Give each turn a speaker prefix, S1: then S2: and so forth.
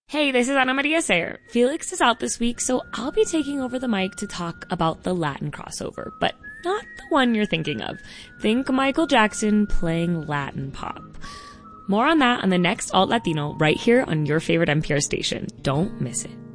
S1: Hey, this is Ana Maria Sayer. Felix is out this week, so I'll be taking over the mic to talk about the Latin crossover, but not the one you're thinking of. Think Michael Jackson playing Latin pop. More on that on the next Alt Latino right here on your favorite NPR station. Don't miss it.